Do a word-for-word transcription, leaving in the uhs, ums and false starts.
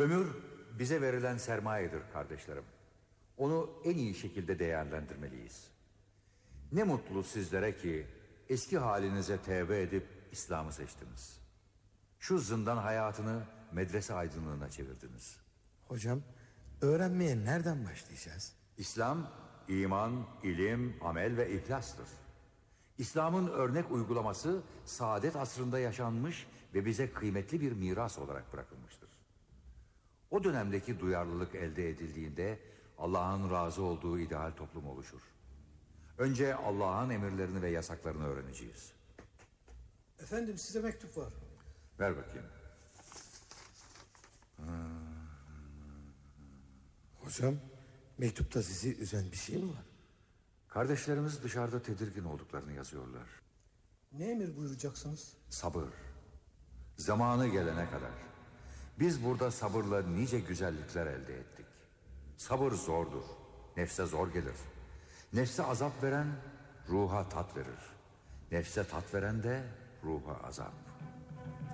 Ömür bize verilen sermayedir kardeşlerim. Onu en iyi şekilde değerlendirmeliyiz. Ne mutlu sizlere ki eski halinize tevbe edip İslam'ı seçtiniz. Şu zindan hayatını medrese aydınlığına çevirdiniz. Hocam, öğrenmeye nereden başlayacağız? İslam, iman, ilim, amel ve ihlastır. İslam'ın örnek uygulaması saadet asrında yaşanmış ve bize kıymetli bir miras olarak bırakılmıştır. O dönemdeki duyarlılık elde edildiğinde Allah'ın razı olduğu ideal toplum oluşur. Önce Allah'ın emirlerini ve yasaklarını öğreneceğiz. Efendim, size mektup var. Ver bakayım. Hocam, mektupta sizi üzen bir şey mi var? Kardeşlerimiz dışarıda tedirgin olduklarını yazıyorlar. Ne emir buyuracaksınız? Sabır. Zamanı gelene kadar. Biz burada sabırla nice güzellikler elde ettik. Sabır zordur. Nefse zor gelir. Nefse azap veren ruha tat verir. Nefse tat veren de ruha azap.